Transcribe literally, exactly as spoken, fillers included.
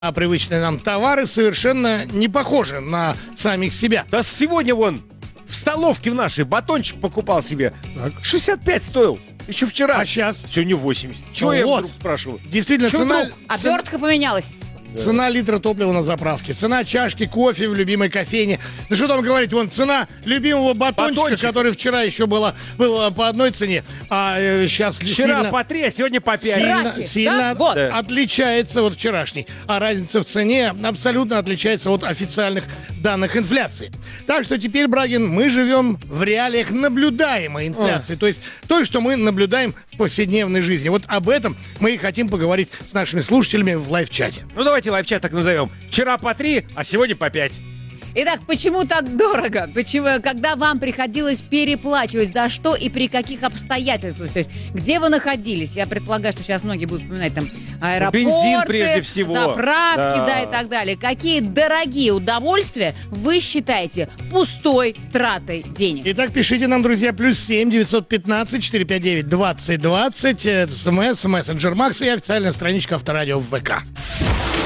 А привычные нам товары совершенно не похожи на самих себя. Да сегодня вон в столовке в нашей батончик покупал себе. Так. шестьдесят пять стоил. Еще вчера. А сейчас? Сегодня восемьдесят. Чего Ну я вот. вдруг спрашиваю? Действительно, Чё цена, вдруг? цена, Обертка поменялась. цена литра топлива на заправке, цена чашки кофе в любимой кофейне. Да что там говорить, вон цена любимого батончика, Батончик. который вчера еще было, было по одной цене, а э, сейчас Вчера сильно, по три, а сегодня по пять. сильно, Раки, сильно да? Вот. Да. отличается от вчерашней. А разница в цене абсолютно отличается от официальных данных инфляции. Так что теперь, Брагин, мы живем в реалиях наблюдаемой инфляции. То есть той, что мы наблюдаем в повседневной жизни. Вот об этом мы и хотим поговорить с нашими слушателями в лайв-чате. Ну давайте лайфчат так назовем. Вчера по три, а сегодня по пять. Итак, почему так дорого? Почему, когда вам приходилось переплачивать за что и при каких обстоятельствах? То есть, где вы находились? Я предполагаю, что сейчас многие будут вспоминать там аэропорты, Бензин прежде всего. заправки, Да. да. и так далее. Какие дорогие удовольствия вы считаете пустой тратой денег? Итак, пишите нам, друзья, плюс семь девятьсот пятнадцать четыреста пятьдесят девять двадцать двадцать, смс, мессенджер Макс и официальная страничка Авторадио в ВК.